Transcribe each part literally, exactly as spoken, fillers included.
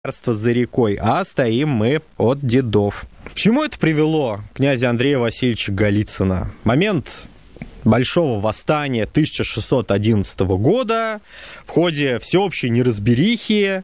за рекой, а стоим мы от дедов. К чему это привело князя Андрея Васильевича Голицына? Момент большого восстания тысяча шестьсот одиннадцатого года. В ходе всеобщей неразберихи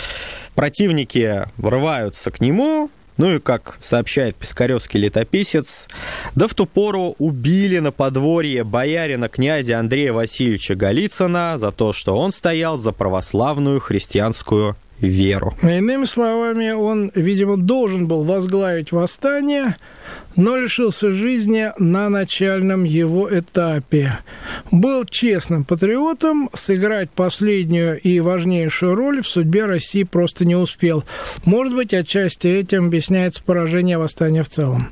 противники врываются к нему. Ну и, как сообщает пискаревский летописец, да в ту пору убили на подворье боярина князя Андрея Васильевича Голицына за то, что он стоял за православную христианскую веру. Иными словами, он, видимо, должен был возглавить восстание, но лишился жизни на начальном его этапе. Был честным патриотом, сыграть последнюю и важнейшую роль в судьбе России просто не успел. Может быть, отчасти этим объясняется поражение восстания в целом.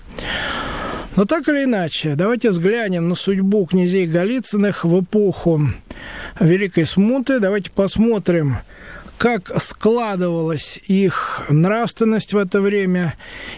Но так или иначе, давайте взглянем на судьбу князей Голицыных в эпоху Великой Смуты. Давайте посмотрим, как складывалась их нравственность в это время.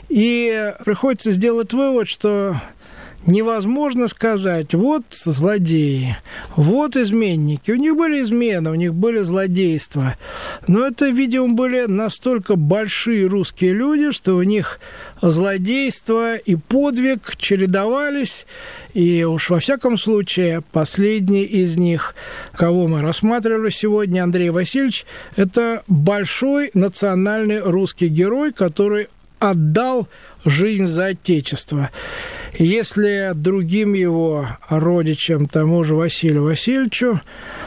И приходится сделать вывод, что невозможно сказать, вот злодеи, вот изменники. У них были измены, у них были злодейства. Но это, видимо, были настолько большие русские люди, что у них злодейство и подвиг чередовались. И уж во всяком случае, последний из них, кого мы рассматривали сегодня, Андрей Васильевич, это большой национальный русский герой, который отдал жизнь за Отечество. Если другим его родичам, тому же Василию Васильевичу,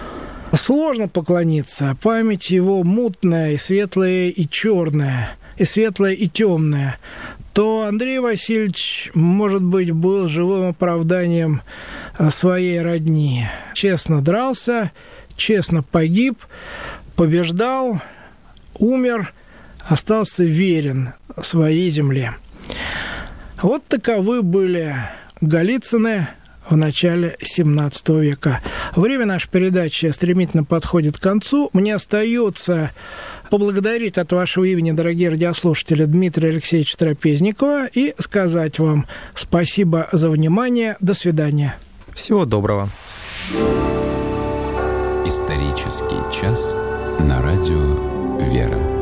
сложно поклониться, память его мутная, и светлая, и черная, и светлая, и темная, то Андрей Васильевич, может быть, был живым оправданием своей родни. Честно дрался, честно погиб, побеждал, умер, остался верен своей земле. Вот таковы были Голицыны в начале семнадцатого века. Время нашей передачи стремительно подходит к концу. Мне остается поблагодарить от вашего имени, дорогие радиослушатели, Дмитрия Алексеевича Трапезникова и сказать вам спасибо за внимание. До свидания. Всего доброго. Исторический час на радио «Вера».